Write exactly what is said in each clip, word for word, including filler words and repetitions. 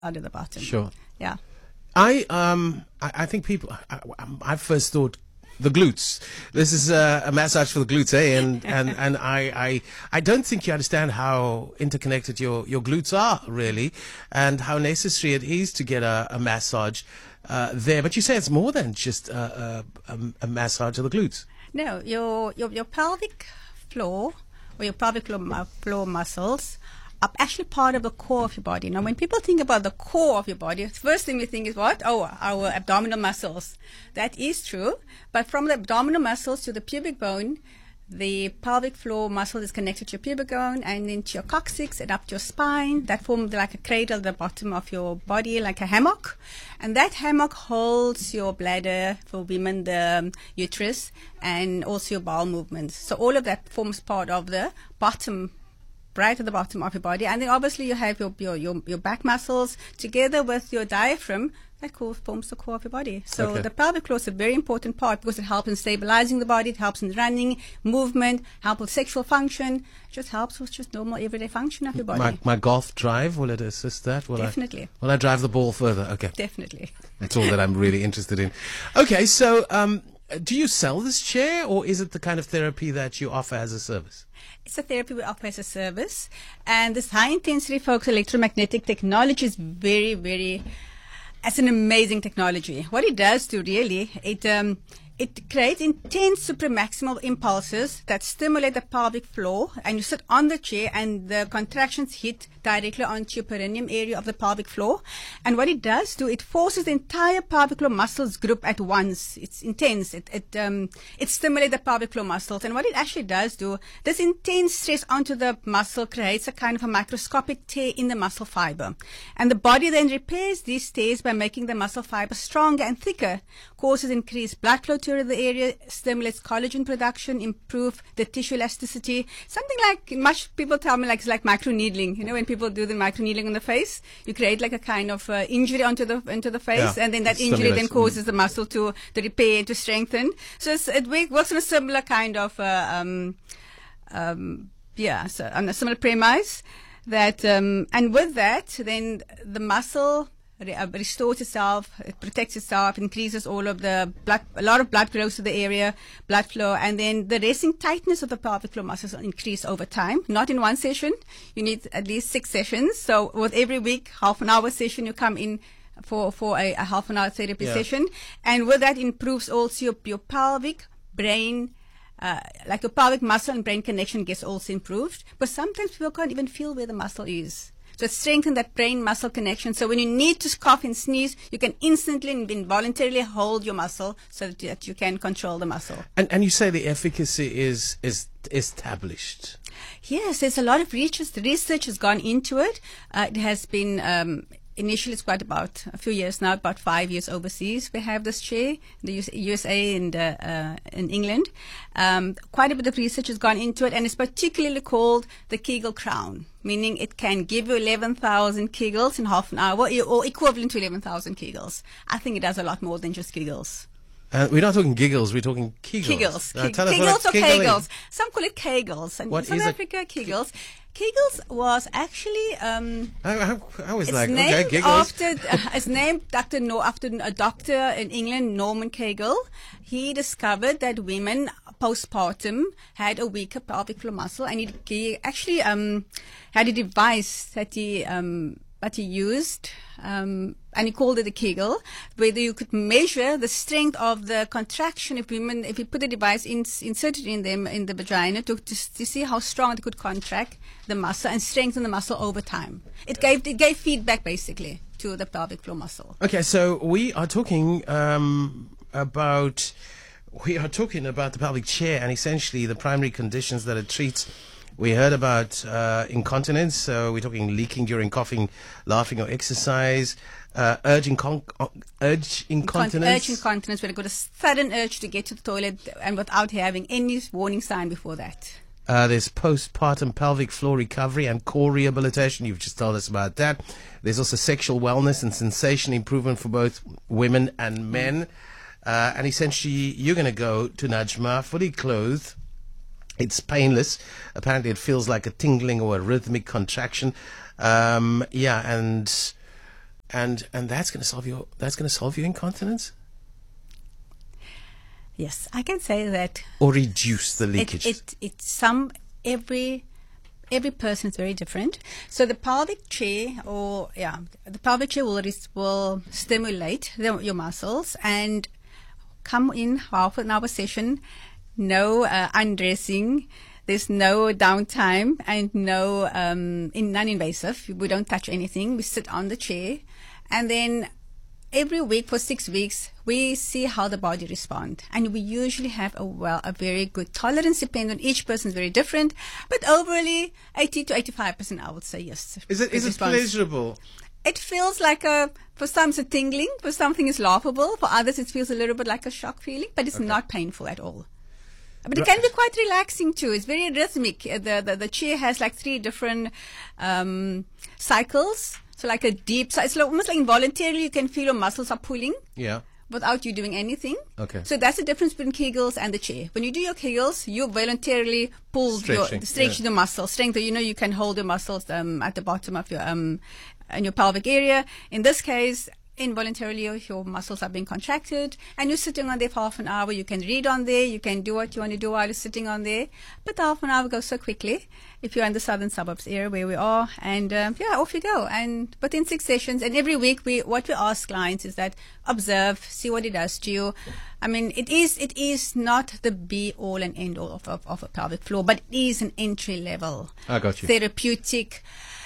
under the bottom. Sure. Yeah. I um I, I think people I, I first thought the glutes. This is a, a massage for the glutes, eh? And and and I, I I don't think you understand how interconnected your your glutes are really, and how necessary it is to get a, a massage uh, there. But you say it's more than just a, a, a massage of the glutes. No, your your your pelvic floor or your pelvic floor, mu- floor muscles are actually part of the core of your body. Now, when people think about the core of your body, the first thing we think is what? Oh, our abdominal muscles. That is true. But from the abdominal muscles to the pubic bone, the pelvic floor muscle is connected to your pubic bone and then to your coccyx and up to your spine. That forms like a cradle at the bottom of your body, like a hammock. And that hammock holds your bladder, for women, the um, uterus, and also your bowel movements. So all of that forms part of the bottom, right at the bottom of your body. And then obviously you have your your, your, your back muscles together with your diaphragm. That core forms the core of your body. So Okay. the pelvic floor is a very important part because it helps in stabilizing the body, it helps in running, movement, helps with sexual function, it just helps with just normal everyday function of your body. My my golf drive, will it assist that? Will Definitely. I, will I drive the ball further? Okay. Definitely. That's all that I'm really interested in. Okay, so um, do you sell this chair, or is it the kind of therapy that you offer as a service? It's a therapy we offer as a service. And this high-intensity focused electromagnetic technology is very, very... It's an amazing technology. What it does to really, it um, it creates intense supramaximal impulses that stimulate the pelvic floor, and you sit on the chair and the contractions hit directly onto your perineum area of the pelvic floor. And what it does do, it forces the entire pelvic floor muscles group at once. It's intense. It it um it stimulates the pelvic floor muscles. And what it actually does do, this intense stress onto the muscle creates a kind of a microscopic tear in the muscle fiber. And the body then repairs these tears by making the muscle fiber stronger and thicker, causes increased blood flow to the area, stimulates collagen production, improve the tissue elasticity. Something like, much people tell me like it's like microneedling. You know, when people do the microneedling on the face, you create like a kind of uh, injury onto the into the face, Yeah. and then that It injury then stimulates. causes the muscle to, to repair and to strengthen. So it's, it wo- works on a similar kind of, uh, um, um, yeah, so on a similar premise. That um, and with that, then the muscle re- uh, restores itself, it protects itself, increases all of the blood, a lot of blood goes to the area, blood flow, and then the resting tightness of the pelvic floor muscles will increase over time. Not in one session, you need at least six sessions. So with every week, half an hour session, you come in for for a, a half an hour therapy Yeah. session, and with that improves also your, your pelvic brain. Uh, like your pelvic muscle and brain connection gets also improved. But sometimes people can't even feel where the muscle is. So it strengthens that brain muscle connection. So when you need to cough and sneeze, you can instantly and involuntarily hold your muscle so that you, that you can control the muscle. And and you say the efficacy is is established. Yes, there's a lot of research. The research has gone into it. Uh, it has been um, initially it's quite about a few years now, about five years overseas. We have this chair, the U S A and uh, uh, in England. Um, quite a bit of research has gone into it, and it's particularly called the Kegel Crown, meaning it can give you eleven thousand Kegels in half an hour, or equivalent to eleven thousand Kegels. I think it does a lot more than just Kegels. Uh, we're not talking giggles, we're talking kegels. Kegels. Uh, Ke- tell us what Kegels a or kegel is. Kegels. Some call it Kegels. And What in South is a- Africa, Kegels. Kegels was actually... Um, I, I, I was It's like, named okay, giggles. after uh, it's named Doctor No after a doctor in England, Norman Kegel. He discovered that women postpartum had a weaker pelvic floor muscle, and he, he actually um, had a device that he um, that he used, um, and he called it a Kegel, where you could measure the strength of the contraction if women, if you put the device in, inserted in them in the vagina to, to to see how strong they could contract the muscle and strengthen the muscle over time. It gave it gave feedback basically to the pelvic floor muscle. Okay, so we are talking um, about we are talking about the pelvic chair and essentially the primary conditions that it treats. We heard about uh, incontinence, so we're talking leaking during coughing, laughing, or exercise. Uh, urge, incon- uh, urge incontinence. Urge incontinence, where they got a sudden urge to get to the toilet and without having any warning sign before that. Uh, there's postpartum pelvic floor recovery and core rehabilitation. You've just told us about that. There's also sexual wellness and sensation improvement for both women and men. Uh, and essentially, you're going to go to Najma fully clothed. It's painless. Apparently, it feels like a tingling or a rhythmic contraction. Um, yeah, and and and that's going to solve your that's going to solve your incontinence, Yes, I can say that or reduce the it, leakage. it, it some every every person is very different. So the pelvic chair, or yeah, the pelvic chair will res- will stimulate the, your muscles and come in half an hour session. No uh, undressing. There's no downtime and no um, in non-invasive. We don't touch anything. We sit on the chair, and then every week for six weeks we see how the body responds. And we usually have a well a very good tolerance. Depending on each person is very different, but overall eighty to eighty-five percent I would say yes. Is it is it response. pleasurable? It feels like a, for some it's a tingling, for something is laughable, for others it feels a little bit like a shock feeling, but it's Okay. not painful at all. But it can be quite relaxing too. It's very rhythmic. Uh, The, the, the chair has like three different um, cycles. So like a deep, so it's like almost like involuntarily you can feel your muscles are pulling Yeah. without you doing anything. Okay. So that's the difference between Kegels and the chair. When you do your Kegels, you voluntarily pull Stretching, your, stretch yeah. the muscles, strength. You know, you can hold your muscles um, at the bottom of your, um, in your pelvic area. In this case, involuntarily your, your muscles are being contracted, and you're sitting on there for half an hour. You can read on there. You can do what you want to do while you're sitting on there. But the half an hour goes so quickly if you're in the southern suburbs area where we are. And um, yeah, off you go. And within six sessions, and every week we what we ask clients is that observe, see what it does to you. I mean, it is it is not the be all and end all of, of, of a pelvic floor, but it is an entry level I got you. therapeutic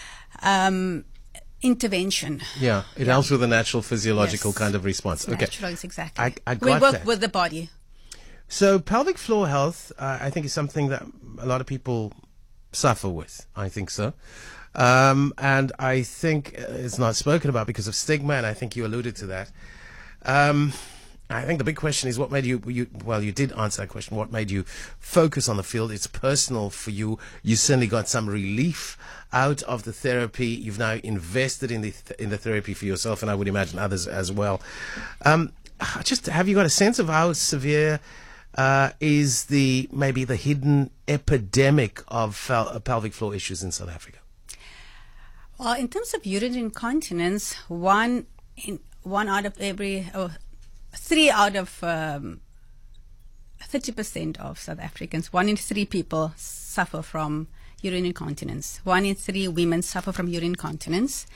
um, intervention. Yeah, it Yeah. helps with the natural physiological Yes. kind of response. It's Okay. natural, it's exactly. I- I we got work that. with the body. So pelvic floor health, uh, I think, is something that a lot of people suffer with. I think so. Um, and I think uh, it's not spoken about because of stigma, and I think you alluded to that. Um, I think the big question is what made you, you, well, you did answer that question, what made you focus on the field? It's personal for you. You certainly got some relief out of the therapy. You've now invested in the, th- in the therapy for yourself, and I would imagine others as well. Um, just, have you got a sense of how severe uh, is the, maybe the hidden epidemic of fel- pelvic floor issues in South Africa? Well, in terms of urinary incontinence, one in one out of every, oh, three out of um, thirty percent of South Africans, one in three people suffer from urinary incontinence. One in three women suffer from urinary incontinence.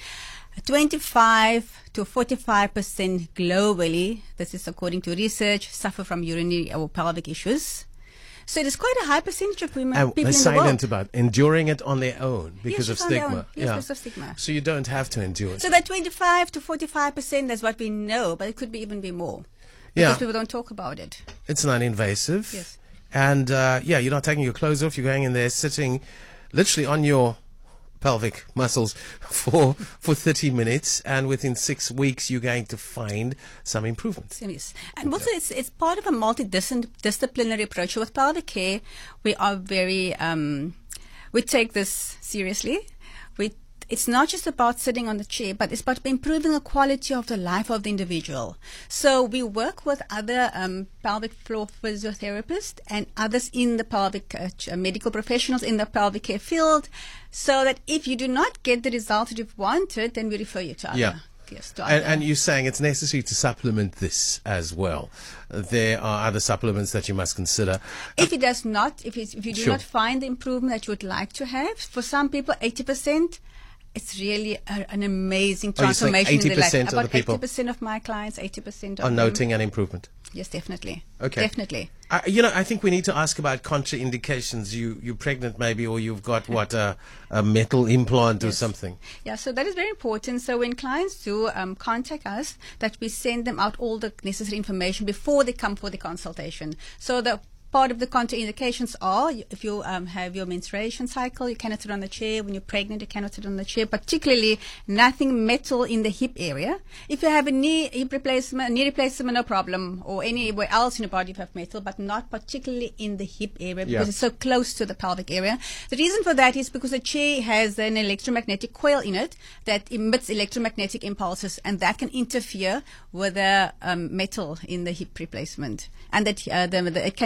twenty-five to forty-five percent globally, this is according to research, suffer from urinary or pelvic issues. So it is quite a high percentage of women, And people they're in the world. silent about enduring it on their own because Yes, of on their stigma. own. Yes, because of stigma. So you don't have to endure it. So that twenty-five to forty-five percent is what we know, but it could be even be more. Yeah. Because people don't talk about it. It's non-invasive. Yes. And uh, yeah, you're not taking your clothes off. You're going in there, sitting literally on your pelvic muscles for for thirty minutes, and within six weeks you're going to find some improvement. Yes. And also it's, it's part of a multidisciplinary approach. With pelvic care, we are very, um, we take this seriously. We It's not just about sitting on the chair, but it's about improving the quality of the life of the individual. So we work with other um, pelvic floor physiotherapists and others in the pelvic uh, ch- uh, medical professionals in the pelvic care field, so that if you do not get the result that you've wanted, then we refer you to other. Yeah. Yes, to And, other- and you're saying it's necessary to supplement this as well. Uh, There are other supplements that you must consider. If it does not, if, it's, if you do Sure. not find the improvement that you would like to have, for some people, eighty percent, it's really a, an amazing Oh, you're saying transformation in their life. eighty percent of About the people eighty percent of my clients, eighty percent of are them. noting an improvement. Yes, definitely. Okay. Definitely. I, you know, I think we need to ask about contraindications. You, you're pregnant maybe, or you've got what, a, a metal implant or Yes. something. Yeah, so that is very important. So when clients do um, contact us, that we send them out all the necessary information before they come for the consultation. So the part of the contraindications are if you um, have your menstruation cycle, you cannot sit on the chair. When you're pregnant, you cannot sit on the chair, particularly nothing metal in the hip area. If you have a knee hip replacement, knee replacement, no problem, or anywhere else in your body you have metal, but not particularly in the hip area because Yeah. it's so close to the pelvic area. The reason for that is because the chair has an electromagnetic coil in it that emits electromagnetic impulses, and that can interfere with the um, metal in the hip replacement, and that uh, the, the, it can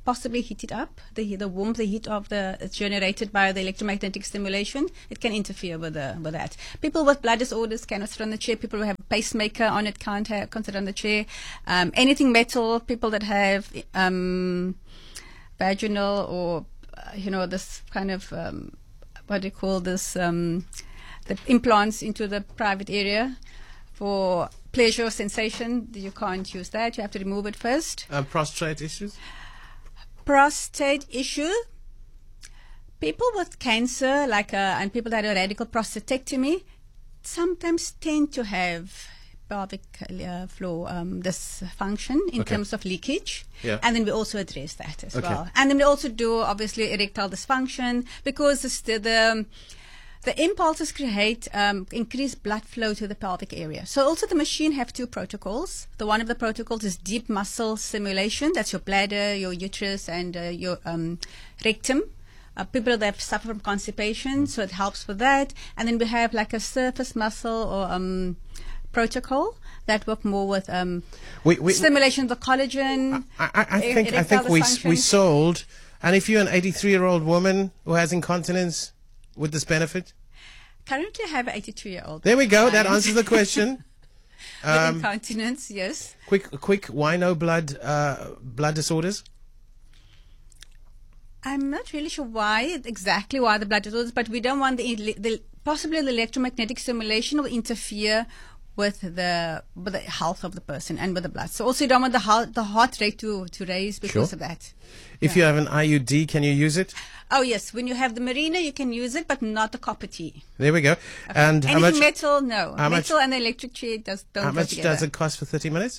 possibly heat it up. The the warmth, the heat of the it's generated by the electromagnetic stimulation, it can interfere with the with that. People with blood disorders cannot sit on the chair. People who have a pacemaker on it can't have, can't sit on the chair. Um, anything metal. People that have um, vaginal or uh, you know this kind of um, what do you call this um, the implants into the private area for pleasure or sensation, you can't use that. You have to remove it first. Um, prostate issues? Prostate issue. People with cancer, like uh, and people that have radical prostatectomy, sometimes tend to have pelvic uh, floor um, dysfunction in Okay. terms of leakage. Yeah. And then we also address that as Okay. well. And then we also do, obviously, erectile dysfunction because it's the, the The impulses create um, increased blood flow to the pelvic area. So also the machine have two protocols. The one of the protocols is deep muscle stimulation. That's your bladder, your uterus, and uh, your um, rectum. Uh, people that suffer from constipation, so it helps with that. And then we have like a surface muscle or um, protocol that work more with um, We, we, stimulation of the collagen. I, I, I e- think I erectile think we dysfunction. we sold. And if you're an eighty-three-year-old woman who has incontinence, would this benefit? Currently, I have an eighty-two-year-old. There we go. That client answers the question. with Um, incontinence, yes. quick, quick. Why no blood uh, blood disorders? I'm not really sure why, exactly why the blood disorders, but we don't want the, the possibly the electromagnetic stimulation will interfere with the with the health of the person and with the blood. So also you don't want the heart, the heart rate to, to raise because Sure. of that. If you have an I U D, can you use it? Oh yes, when you have the Marina, you can use it, but not the copper T. There we go. And how Anything much? metal, no. how much- metal and the electric chair does don't How go much together. does it cost for thirty minutes?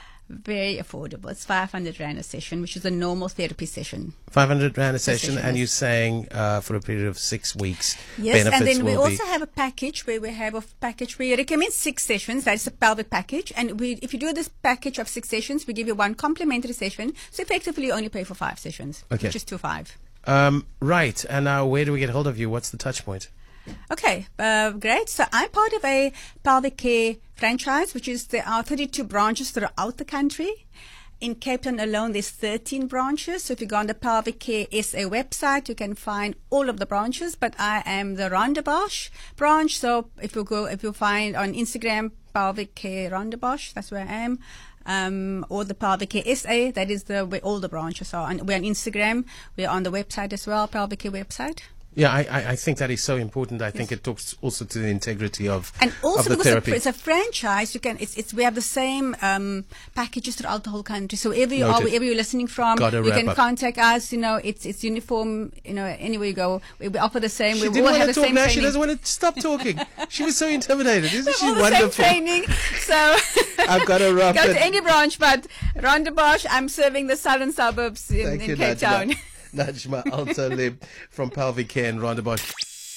Very affordable. It's five hundred rand a session, which is a normal therapy session. Five hundred rand a session, session, and yes. you're saying uh, for a period of six weeks. Yes, benefits and then we will also be. have a package where we have a package where we recommend six sessions. That's a pelvic package, and we, if you do this package of six sessions, we give you one complimentary session. So effectively, you only pay for five sessions, Okay. which is two five. Um, right, and now where do we get hold of you? What's the touch point? Okay, uh, great. So I'm part of a pelvic care franchise, which is there are thirty-two branches throughout the country. In Cape Town alone, there's thirteen branches. So if you go on the Pelvic Care S A website, you can find all of the branches. But I am the Rondebosch branch. So if you go, if you find on Instagram, Pelvic Care Rondebosch, that's where I am. Um, or the Pelvic Care S A, that is the where all the branches are. And we're on Instagram. We're on the website as well, Pelvic Care website. Yeah, I, I, I think that is so important. I think it talks also to the integrity of, And also of the because therapy. it's a franchise, you can. It's, it's we have the same um, packages throughout the whole country. So wherever you are, Noted. wherever you're listening from, Gotta you wrap can up. contact us. You know, it's it's uniform. You know, anywhere you go, we, we offer the same. She we didn't all want have to the talk same now. She training. doesn't want to stop talking. She was so intimidated. Isn't she all the wonderful? same training. So I've got to wrap go it. to any branch, but Rondebosch, I'm serving the southern suburbs in, Thank in you, Cape Town. Najma, Najma Altalib from Pelvic Care in Rondebosch.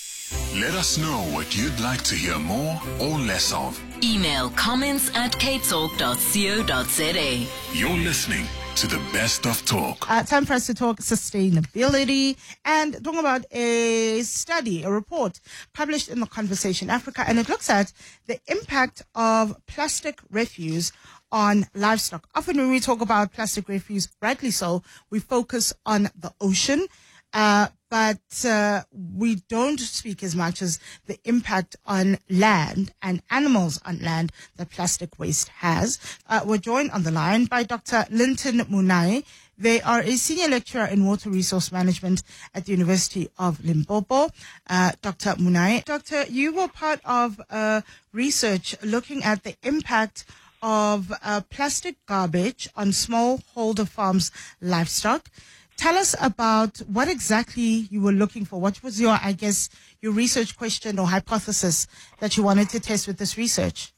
Let us know what you'd like to hear more or less of. Email comments at capetalk dot co dot za. You're listening to the best of talk. Uh, time for us to talk sustainability and talk about a study, a report published in The Conversation Africa, and it looks at the impact of plastic refuse on livestock. Often when we talk about plastic refuse, rightly so, we focus on the ocean, uh, but uh, we don't speak as much as the impact on land and animals on land that plastic waste has. Uh, we're joined on the line by Doctor Linton Munai. They are a senior lecturer in water resource management at the University of Limpopo. Uh, Doctor Munai, Doctor, you were part of uh, research looking at the impact of uh, plastic garbage on smallholder farms' livestock. Tell us about what exactly you were looking for. What was your, I guess, your research question or hypothesis that you wanted to test with this research?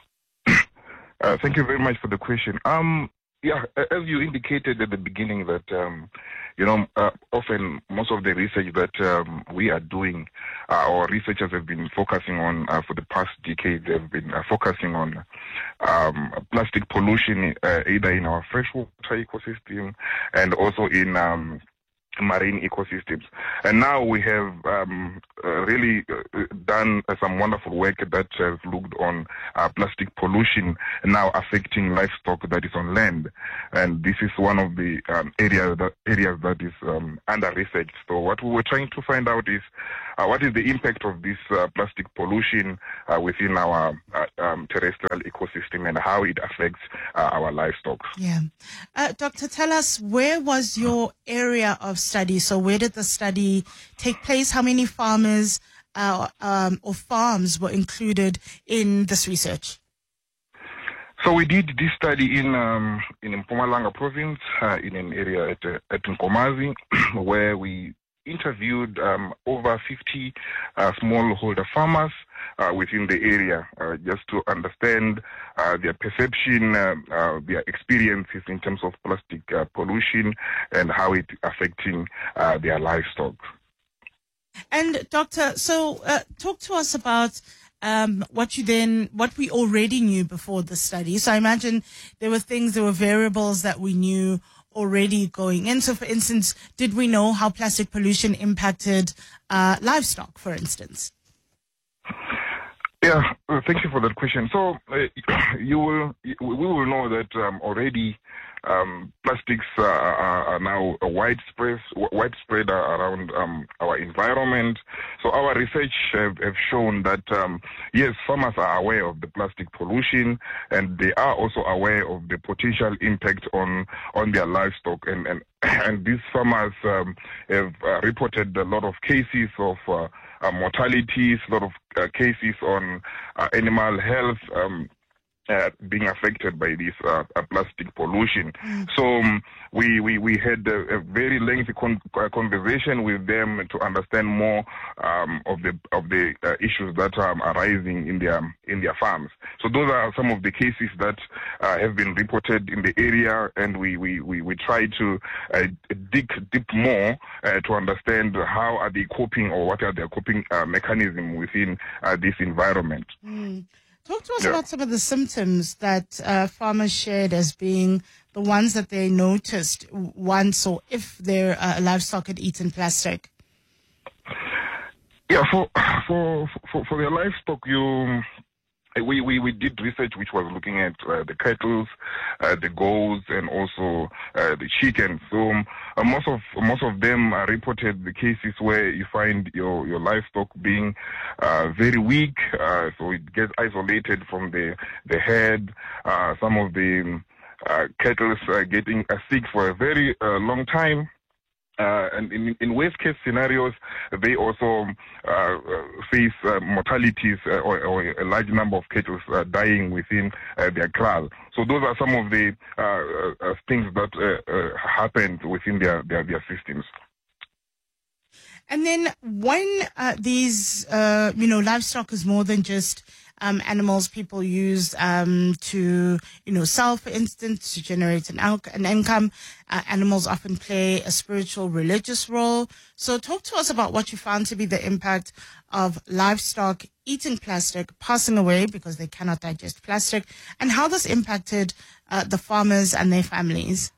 Uh, thank you very much for the question. Um, yeah, as you indicated at the beginning that, um, you know, uh, often most of the research that um, we are doing, uh, our researchers have been focusing on uh, for the past decade, they've been uh, focusing on um, plastic pollution, uh, either in our freshwater ecosystem and also in um, marine ecosystems. And now we have um, uh, really uh, done uh, some wonderful work that has looked on uh, plastic pollution now affecting livestock that is on land. And this is one of the um, area that, areas that is um, under research. So what we were trying to find out is uh, what is the impact of this uh, plastic pollution uh, within our uh, um, terrestrial ecosystem and how it affects uh, our livestock. Yeah. Uh, Doctor, tell us, where was your area of study? So where did the study take place? How many farmers uh, um, or farms were included in this research? So we did this study in um, in Mpumalanga province, uh, in an area at, uh, at Nkomazi, where we interviewed um, over fifty uh, smallholder farmers uh, within the area, uh, just to understand uh, their perception, uh, uh, their experiences in terms of plastic uh, pollution and how it affecting uh, their livestock. And Doctor, so uh, talk to us about um, what you then, what we already knew before the study. So I imagine there were things, there were variables that we knew already going in. So, for instance, did we know how plastic pollution impacted uh, livestock, for instance? Yeah, uh, thank you for that question. So uh, you will, we will know that um, already um, plastics uh, are, are now widespread, widespread around um, our environment. So our research have, have shown that um, yes, farmers are aware of the plastic pollution, and they are also aware of the potential impact on on their livestock. And and, and these farmers um, have uh, reported a lot of cases of uh, Uh, mortalities, a lot of uh, cases on uh, animal health um, uh, being affected by this uh, uh, plastic pollution. Mm. So um, we, we, we had a, a very lengthy con- uh, conversation with them to understand more um, of the of the uh, issues that are um, arising in their in their farms. So those are some of the cases that uh, have been reported in the area, and we we, we, we try to uh, dig deep more uh, to understand how are they coping, or what are their coping uh, mechanism within uh, this environment. Mm. Talk to us Yeah. about some of the symptoms that uh, farmers shared as being the ones that they noticed once or if their uh, livestock had eaten plastic. Yeah, for for for, for their livestock, you we, we, we did research which was looking at uh, the cattle, uh, the goats, and also uh, the chickens. So um, uh, most of most of them uh, reported the cases where you find your, your livestock being uh, very weak, uh, so it gets isolated from the the head. Uh, some of the uh, cattle are getting uh, sick for a very uh, long time. Uh, and in, in worst case scenarios, they also uh, face uh, mortalities uh, or, or a large number of cattle uh, dying within uh, their kraal. So those are some of the uh, uh, things that uh, uh, happened within their, their, their systems. And then when uh, these, uh, you know, livestock is more than just um, animals people use um, to, you know, sell, for instance, to generate an, al- an income. Uh, animals often play a spiritual, religious role. So talk to us about what you found to be the impact of livestock eating plastic, passing away because they cannot digest plastic, and how this impacted uh, the farmers and their families.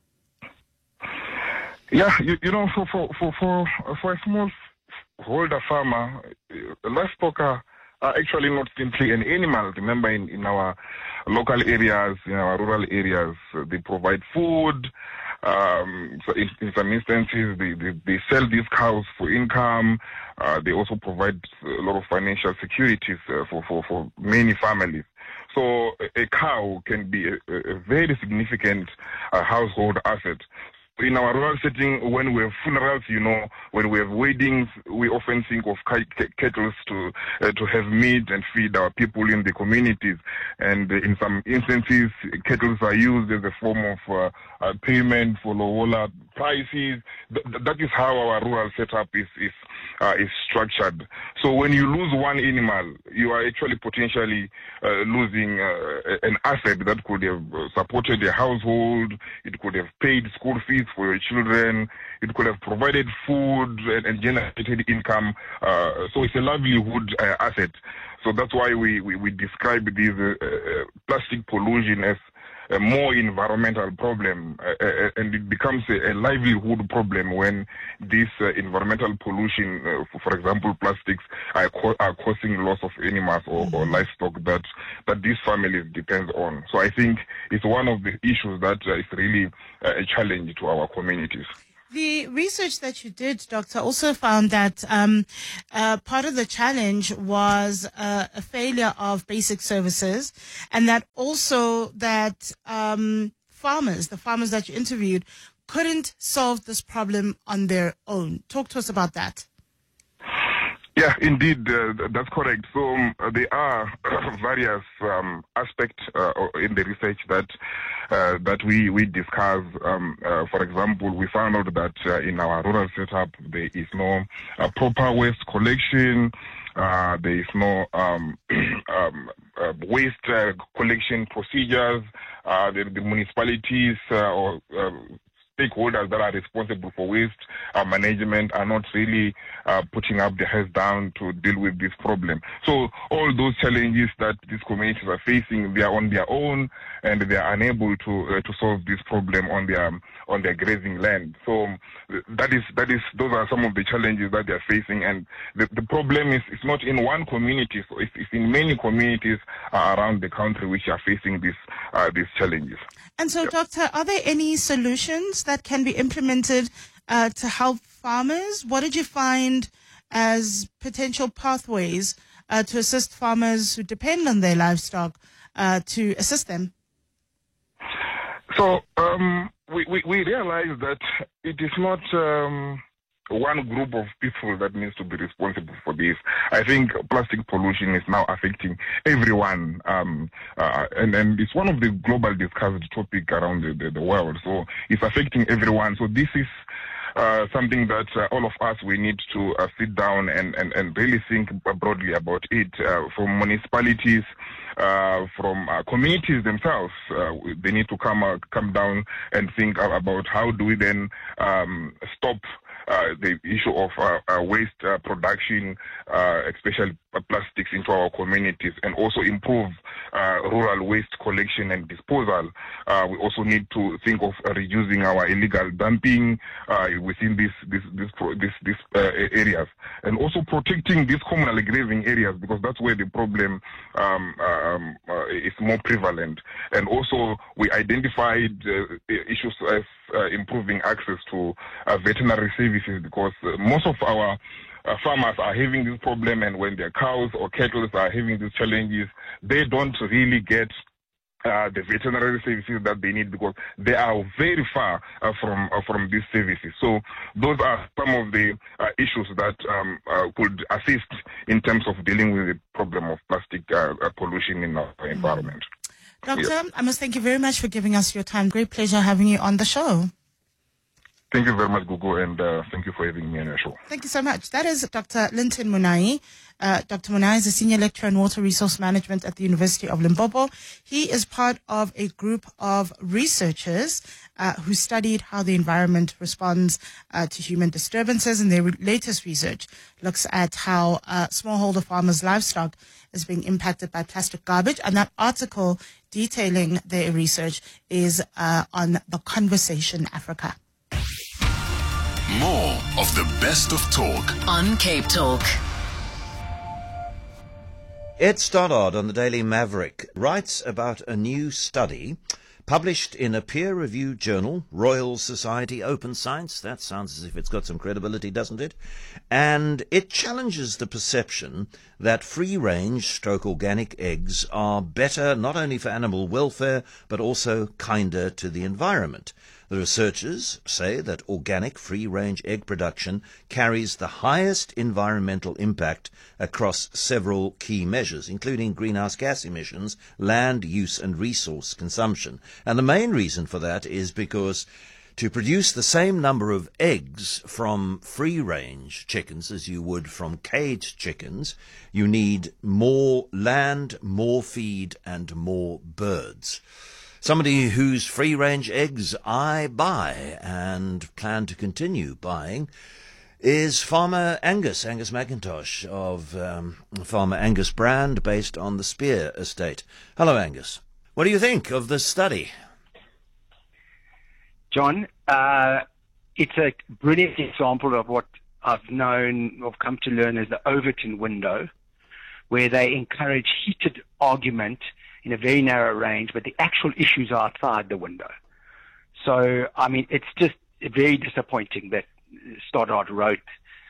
Yeah, you, you know, for for for for, for a small holder farmer, uh, livestock are, are actually not simply an animal. Remember, in, in our local areas, in our rural areas, uh, they provide food. Um, so in, in some instances, they, they, they sell these cows for income. Uh, they also provide a lot of financial securities uh, for, for, for many families. So a, a cow can be a, a very significant uh, household asset. In our rural setting, when we have funerals, you know, when we have weddings, we often think of cattle to uh, to have meat and feed our people in the communities. And uh, in some instances, cattle are used as a form of uh, uh, payment for lower prices. Th- that is how our rural setup is is uh, is structured. So when you lose one animal, you are actually potentially uh, losing uh, an asset that could have supported a household. It could have paid school fees for your children. It could have provided food and, and generated income. Uh, so it's a livelihood uh, asset. So that's why we, we, we describe this uh, uh, plastic pollution as a more environmental problem, uh, uh, and it becomes a, a livelihood problem when this uh, environmental pollution, uh, for, for example, plastics, are, co- are causing loss of animals or, or livestock that that these families depend on. So I think it's one of the issues that uh, is really uh, a challenge to our communities. The research that you did, Doctor, also found that um, uh, part of the challenge was uh, a failure of basic services, and that also that um, farmers, the farmers that you interviewed, couldn't solve this problem on their own. Talk to us about that. Yeah, indeed, uh, that's correct. So um, there are various um, aspects uh, in the research that uh, that we we discuss. Um, uh, for example, we found out that uh, in our rural setup there is no uh, proper waste collection. Uh, there is no um, um, uh, waste uh, collection procedures. Uh, the, the municipalities uh, or uh, stakeholders that are responsible for waste uh, management are not really uh, putting up their heads down to deal with this problem. So all those challenges that these communities are facing, they are on their own, and they are unable to uh, to solve this problem on their on their grazing land. So that is that is those are some of the challenges that they are facing, and the, the problem is it's not in one community, so it's, it's in many communities uh, around the country which are facing this uh, these challenges. And so, Doctor, are there any solutions that can be implemented uh, to help farmers? What did you find as potential pathways uh, to assist farmers who depend on their livestock uh, to assist them? So um, we, we, we realize that it is not um, one group of people that needs to be responsible for this. I think plastic pollution is now affecting everyone, um, uh, and, and it's one of the global discussed topic around the, the, the world. So it's affecting everyone. So this is uh, something that uh, all of us, we need to uh, sit down and, and, and really think broadly about it, uh, from municipalities, Uh, from uh, communities themselves. Uh, they need to come uh, come down and think about how do we then um, stop uh, the issue of uh, uh, waste uh, production, uh, especially plastics, into our communities, and also improve uh, rural waste collection and disposal. Uh, we also need to think of uh, reducing our illegal dumping uh, within these this this this, this uh, areas, and also protecting these communal grazing areas, because that's where the problem um, um, uh, is more prevalent. And also we identified uh, issues as uh, improving access to uh, veterinary services, because uh, most of our Uh, farmers are having this problem, and when their cows or cattle are having these challenges, they don't really get uh, the veterinary services that they need, because they are very far uh, from uh, from these services. So those are some of the uh, issues that um, uh, could assist in terms of dealing with the problem of plastic uh, uh, pollution in our environment. Doctor, Yes. I must thank you very much for giving us your time. Great pleasure having you on the show. Thank you very much, Gugu, and uh, thank you for having me on your show. Thank you so much. That is Doctor Linton Munai. Uh, Doctor Munai is a senior lecturer in water resource management at the University of Limpopo. He is part of a group of researchers uh, who studied how the environment responds uh, to human disturbances, and their re- latest research looks at how uh, smallholder farmers' livestock is being impacted by plastic garbage. And that article detailing their research is uh, on The Conversation Africa. More of the best of talk on Cape Talk. Ed Stoddard on the Daily Maverick writes about a new study published in a peer-reviewed journal, Royal Society Open Science. That sounds as if it's got some credibility, doesn't it? And it challenges the perception that free-range stroke organic eggs are better not only for animal welfare, but also kinder to the environment. The researchers say that organic free-range egg production carries the highest environmental impact across several key measures, including greenhouse gas emissions, land use and resource consumption. And the main reason for that is because to produce the same number of eggs from free-range chickens as you would from caged chickens, you need more land, more feed and more birds. Somebody whose free-range eggs I buy and plan to continue buying is Farmer Angus, Angus McIntosh of um, Farmer Angus brand based on the Spear estate. Hello, Angus. What do you think of this study? John, uh, it's a brilliant example of what I've known or come to learn as the Overton window, where they encourage heated argument in a very narrow range, but the actual issues are outside the window. So, I mean, it's just very disappointing that Stoddard wrote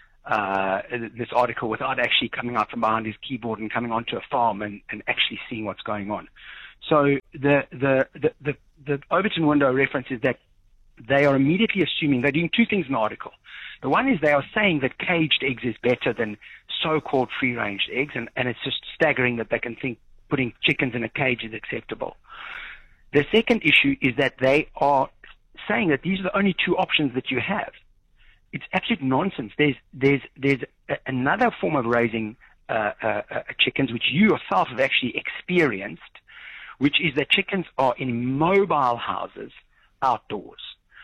uh, this article without actually coming out from behind his keyboard and coming onto a farm and, and actually seeing what's going on. So the, the, the, the, the Overton window references that they are immediately assuming they're doing two things in the article. The one is they are saying that caged eggs is better than so-called free-range eggs, and, and it's just staggering that they can think putting chickens in a cage is acceptable. The second issue is that they are saying that these are the only two options that you have. It's absolute nonsense. There's there's there's a, another form of raising uh, uh, uh, chickens, which you yourself have actually experienced, which is that chickens are in mobile houses outdoors.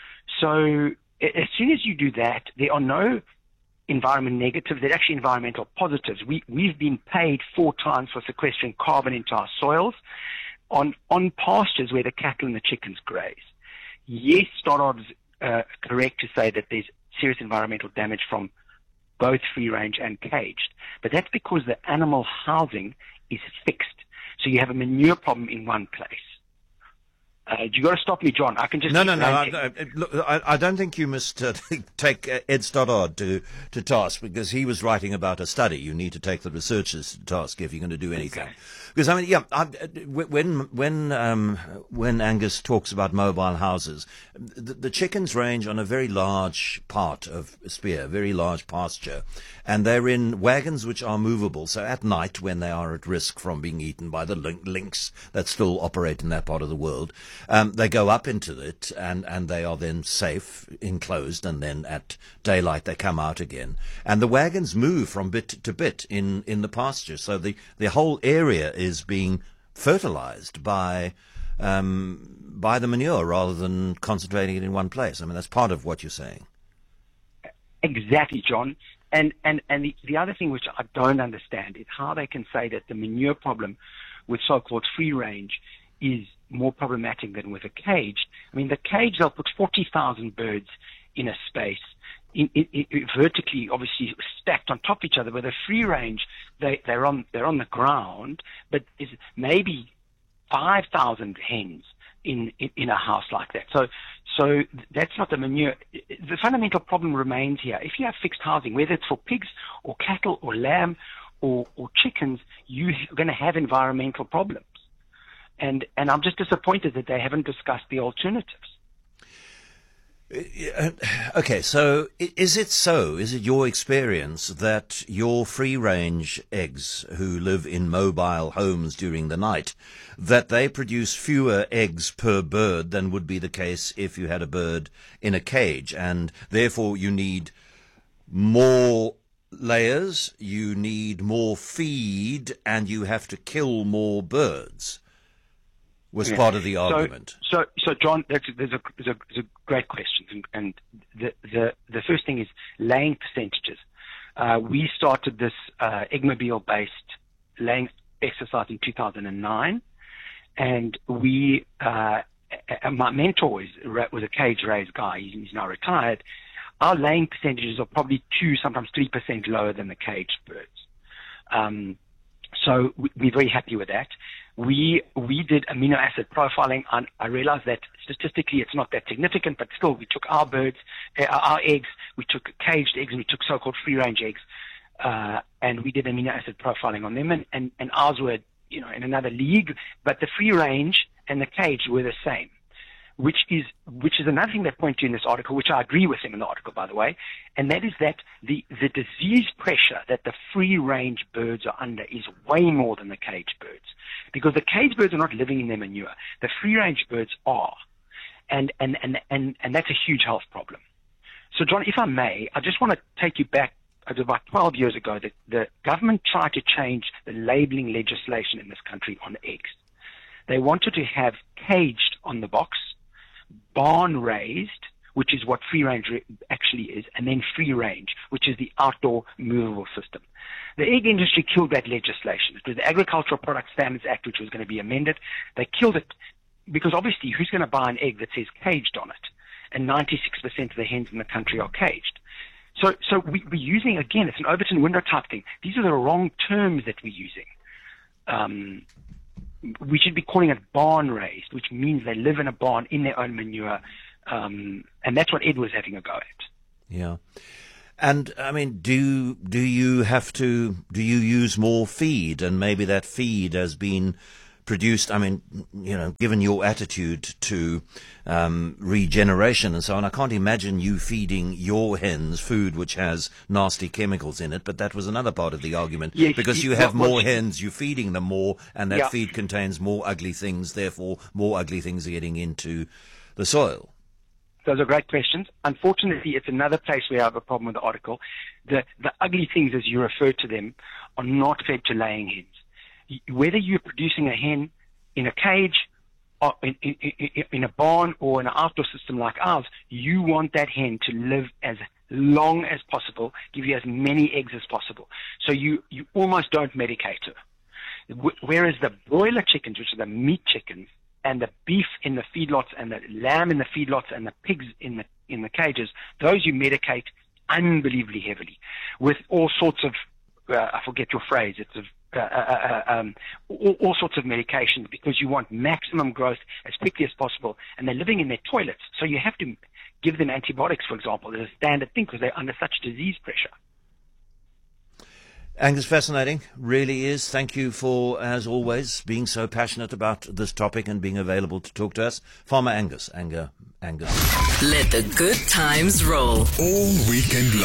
So as soon as you do that, there are no environment negatives. They're actually environmental positives. We, we've been paid four times for sequestering carbon into our soils on, on pastures where the cattle and the chickens graze. Yes, Stoddard's uh, correct to say that there's serious environmental damage from both free-range and caged, but that's because the animal housing is fixed. So you have a manure problem in one place. Uh, you got to stop me, John. I can just no, no, no. I, I, look, I, I don't think you must uh, take uh, Ed Stoddard to, to task, because he was writing about a study. You need to take the researchers to task if you're going to do anything. Okay. Because I mean, yeah, I, when when um, when Angus talks about mobile houses, the, the chickens range on a very large part of Spear, very large pasture, and they're in wagons which are movable. So at night, when they are at risk from being eaten by the lynx that still operate in that part of the world, um, they go up into it, and and they are then safe, enclosed, and then at daylight they come out again. And the wagons move from bit to bit in in the pasture, so the the whole area is is being fertilized by um, by the manure rather than concentrating it in one place. I mean, that's part of what you're saying. Exactly, John. And and and the, the other thing which I don't understand is how they can say that the manure problem with so-called free range is more problematic than with a cage. I mean, the cage, they'll put forty thousand birds in a space, In, in, in, vertically, obviously stacked on top of each other. With a free range, they, they're on they're on the ground, but there's maybe five thousand hens in, in in a house like that. So so that's not the manure. The fundamental problem remains here. If you have fixed housing, whether it's for pigs or cattle or lamb or or chickens, you're going to have environmental problems. And and I'm just disappointed that they haven't discussed the alternatives. Okay, so is it so, is it your experience that your free-range eggs who live in mobile homes during the night, that they produce fewer eggs per bird than would be the case if you had a bird in a cage, and therefore you need more layers, you need more feed, and you have to kill more birds? Was yeah. part of the argument. So, so, so John, that's, there's, a, there's, a, there's a great question, and, and the, the the first thing is laying percentages. Uh, we started this uh, Eggmobile-based laying exercise in two thousand nine, and we, uh, my mentor is, was a cage-raised guy. He's, he's now retired. Our laying percentages are probably two, sometimes three percent lower than the caged birds. Um, so we, we're very happy with that. We we did amino acid profiling, and I realized that statistically it's not that significant, but still we took our birds, uh, our eggs, we took caged eggs, and we took so-called free-range eggs, uh, and we did amino acid profiling on them, and, and, and ours were, you know, in another league, but the free-range and the caged were the same, which is which is another thing they point to in this article, which I agree with him in the article, by the way, and that is that the, the disease pressure that the free-range birds are under is way more than the caged birds. Because the caged birds are not living in their manure. The free-range birds are. And, and, and, and, and that's a huge health problem. So, John, if I may, I just want to take you back to about twelve years ago. The, the government tried to change the labeling legislation in this country on eggs. They wanted to have caged on the box, barn raised, which is what free range re- actually is, and then free range, which is the outdoor movable system. The egg industry killed that legislation. It was the Agricultural Product Standards Act, which was going to be amended. They killed it because obviously who's going to buy an egg that says caged on it? And ninety-six percent of the hens in the country are caged. So, so we, we're using, again, it's an Overton window type thing. These are the wrong terms that we're using. Um, we should be calling it barn raised, which means they live in a barn in their own manure. Um, and that's what Ed was having a go at. Yeah. And, I mean, do do you have to, do you use more feed? And maybe that feed has been produced, I mean, you know, given your attitude to um, regeneration and so on, I can't imagine you feeding your hens food which has nasty chemicals in it, but that was another part of the argument. Yes, because you you- have what- more what- hens, you're feeding them more, and that Yeah. feed contains more ugly things, therefore more ugly things are getting into the soil. Those are great questions. Unfortunately, it's another place where I have a problem with the article. The, the ugly things, as you refer to them, are not fed to laying hens. Y- Whether you're producing a hen in a cage, or in, in, in, in a barn, or in an outdoor system like ours, you want that hen to live as long as possible, give you as many eggs as possible. So you, you almost don't medicate her. Wh- Whereas the broiler chickens, which are the meat chickens, and the beef in the feedlots, and the lamb in the feedlots, and the pigs in the in the cages, those you medicate unbelievably heavily with all sorts of, uh, I forget your phrase, it's of, uh, uh, uh, um, all, all sorts of medications, because you want maximum growth as quickly as possible, and they're living in their toilets, so you have to give them antibiotics, for example, as a standard thing, because they're under such disease pressure. Angus, fascinating, really is. Thank you for, as always, being so passionate about this topic and being available to talk to us. Farmer Angus, Anger, Angus. Let the good times roll. All weekend long.